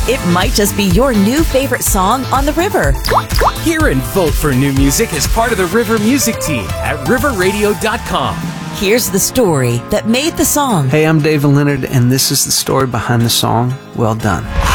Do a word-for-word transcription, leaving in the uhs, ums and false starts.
it might just be your new favorite song on the river. Hear and vote for new music as part of the River Music Team at river radio dot com. Here's the story that made the song. Hey, I'm David Leonard, and this is the story behind the song, Well Done.